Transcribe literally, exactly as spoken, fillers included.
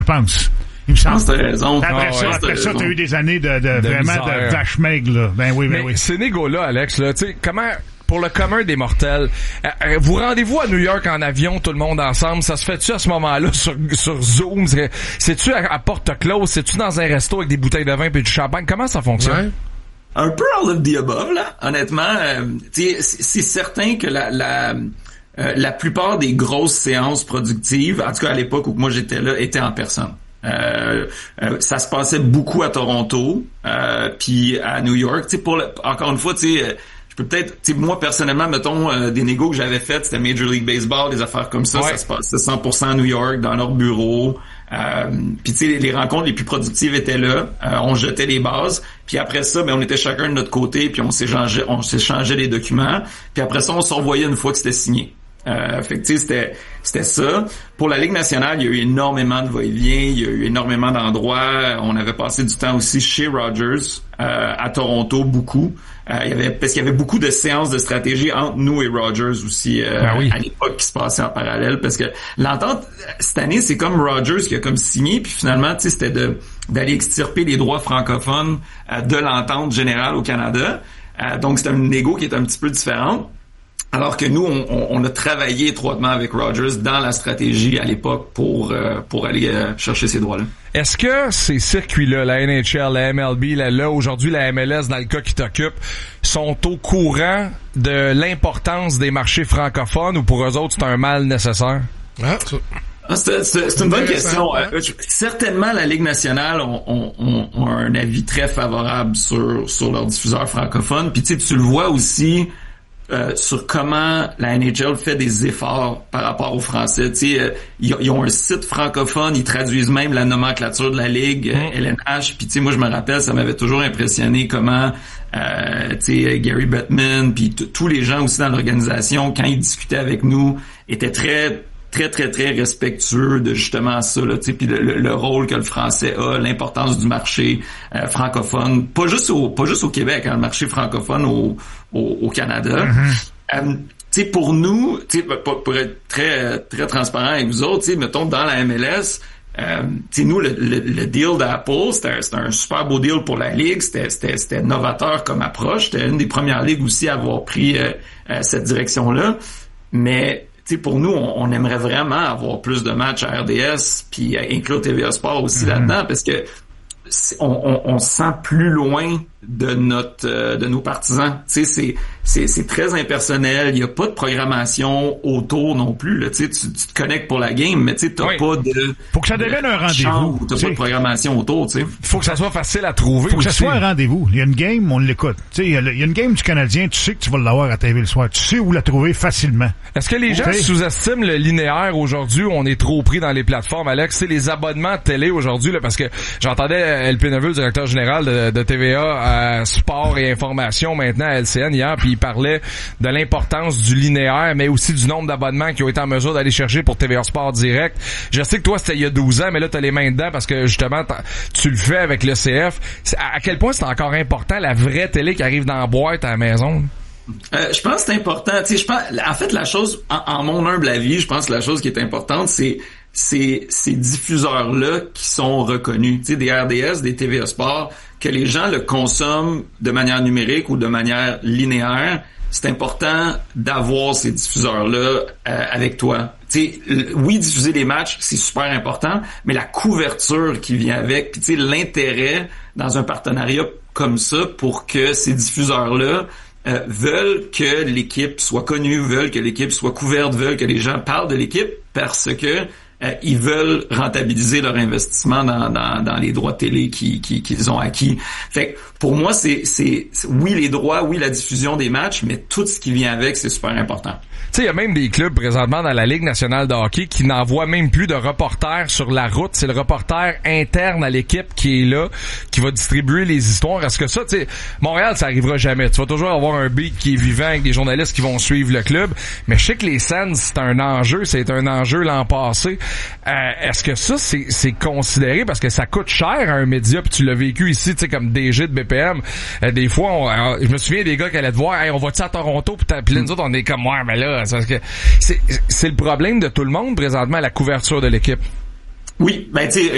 je pense. Il me semble. T'as raison. Après oh, ça, ouais, après ça, t'as eu des années de, de, de vraiment misère. de vache maigre, là. Ben oui, ben Mais oui. ces négos-là, Alex, là, tu sais, comment, pour le commun des mortels, euh, vous rendez-vous à New York en avion, tout le monde ensemble, ça se fait-tu à ce moment-là sur, sur Zoom? C'est-tu à, à porte close? C'est-tu dans un resto avec des bouteilles de vin et du champagne? Comment ça fonctionne? Ouais. Un peu all of the above, là. Honnêtement, euh, tu sais, c'est certain que la, la, euh, la plupart des grosses séances productives, en tout cas à l'époque où moi j'étais là, étaient en personne. Euh, euh, ça se passait beaucoup à Toronto, euh, puis à New York. Tu sais, pour le, encore une fois, tu sais, euh, je peux peut-être, tu sais, moi personnellement, mettons euh, des négos que j'avais faites, c'était Major League Baseball, des affaires comme ça, ouais. ça se passait cent pour cent à New York, dans leur bureau. Euh, puis tu sais, les, les rencontres les plus productives étaient là. Euh, on jetait les bases. Puis après ça, ben on était chacun de notre côté, puis on s'échangeait, on s'échangeait les documents. Puis après ça, on s'envoyait une fois que c'était signé. Euh, fait que tu sais, c'était c'était ça. Pour la Ligue nationale, il y a eu énormément de va-et-vient, il y a eu énormément d'endroits. On avait passé du temps aussi chez Rogers, euh, à Toronto, beaucoup. Euh, il y avait parce qu'il y avait beaucoup de séances de stratégie entre nous et Rogers aussi euh, ah oui. à l'époque qui se passait en parallèle, parce que l'entente cette année, c'est comme Rogers qui a comme signé, puis finalement, tu sais, c'était de d'aller extirper les droits francophones euh, de l'entente générale au Canada. Euh, donc c'est un négo qui est un petit peu différent. Alors que nous, on, on a travaillé étroitement avec Rogers dans la stratégie à l'époque pour euh, pour aller euh, chercher ces droits-là. Est-ce que ces circuits-là, la N H L, la M L B, là, là aujourd'hui la M L S, dans le cas qui t'occupe, sont au courant de l'importance des marchés francophones ou pour eux autres, c'est un mal nécessaire? Ah, ça. Ah, c'est, c'est, c'est une bonne question. Euh, certainement, la Ligue nationale ont on, on, on a un avis très favorable sur sur leurs diffuseurs francophones. Puis tu sais, tu le vois aussi Euh, sur comment la N H L fait des efforts par rapport aux Français. Tu sais, euh, ils, ils ont un site francophone, ils traduisent même la nomenclature de la Ligue, euh, L N H. Puis tu sais, moi je me rappelle, ça m'avait toujours impressionné comment euh, tu sais, Gary Bettman, puis tous les gens aussi dans l'organisation, quand ils discutaient avec nous, étaient très très très très respectueux de justement ça, là, tu sais, puis le, le, le rôle que le français a, l'importance du marché euh, francophone, pas juste au pas juste au Québec, hein, le marché francophone au au, au Canada. Mm-hmm. Euh, tu sais, pour nous, tu sais, pour, pour être très très transparent avec vous autres, tu sais, mettons dans la M L S, euh, tu sais, nous le, le, le deal d'Apple, c'était un, c'était un super beau deal pour la ligue, c'était c'était c'était novateur comme approche, c'était une des premières ligues aussi à avoir pris euh, euh, cette direction-là, mais tu sais, pour nous, on, on aimerait vraiment avoir plus de matchs à R D S, puis inclure T V A Sport aussi mm-hmm. là-dedans, parce que on, on, on se sent plus loin de notre euh, de nos partisans. Tu sais, c'est c'est c'est très impersonnel. Il y a pas de programmation autour non plus. Là, tu sais, tu, tu te connectes pour la game, mais tu sais, t'as oui. pas de. Faut que ça devienne un rendez-vous. T'as pas de programmation autour. Tu sais. Faut que ça soit facile à trouver. Faut que aussi. ça soit un rendez-vous. Il y a une game, on l'écoute. Tu sais, il y, il y a une game du Canadien, tu sais que tu vas l'avoir à T V le soir. Tu sais où la trouver facilement. Est-ce que les gens okay. sous-estiment le linéaire aujourd'hui où on est trop pris dans les plateformes, Alex? C'est les abonnements de télé aujourd'hui, là, parce que j'entendais L P Neveu, le directeur général de, de T V A à Sport et Information, maintenant à L C N hier, puis il parlait de l'importance du linéaire, mais aussi du nombre d'abonnements qui ont été en mesure d'aller chercher pour T V A Sport Direct. Je sais que toi, c'était il y a douze ans, mais là, t'as les mains dedans parce que, justement, tu le fais avec l'E C F. À quel point c'est encore important, la vraie télé qui arrive dans la boîte à la maison? Euh, je pense que c'est important. Tu sais, je pense, en fait, la chose, en, en mon humble avis, je pense que la chose qui est importante, c'est c'est ces diffuseurs-là qui sont reconnus. Tu sais, des R D S, des T V A Sport, que les gens le consomment de manière numérique ou de manière linéaire. C'est important d'avoir ces diffuseurs-là euh, avec toi. Tu sais, oui, diffuser des matchs, c'est super important, mais la couverture qui vient avec, puis tu sais, l'intérêt dans un partenariat comme ça pour que ces diffuseurs-là euh, veulent que l'équipe soit connue, veulent que l'équipe soit couverte, veulent que les gens parlent de l'équipe parce que euh, ils veulent rentabiliser leur investissement dans, dans, dans les droits de télé qu'ils, qu'ils, qu'ils ont acquis. Fait que pour moi, c'est, c'est, c'est oui les droits, oui la diffusion des matchs, mais tout ce qui vient avec, c'est super important. Tu sais, il y a même des clubs présentement dans la Ligue nationale de hockey qui n'envoient même plus de reporter sur la route. C'est le reporter interne à l'équipe qui est là, qui va distribuer les histoires. Est-ce que ça, tu sais, Montréal, ça arrivera jamais. Tu vas toujours avoir un beat qui est vivant avec des journalistes qui vont suivre le club. Mais je sais que les Sens, c'est un enjeu. C'est un enjeu l'an passé. Euh, est-ce que ça, c'est, c'est considéré parce que ça coûte cher à un média, puis tu l'as vécu ici, tu sais, comme D G de B P M. Euh, des fois, on, alors, je me souviens des gars qui allaient te voir, hey, on va-tu à Toronto? Puis là, nous autres, on est comme, ouais, mais là, c'est parce que c'est, c'est le problème de tout le monde présentement, la couverture de l'équipe. Oui, ben tu sais,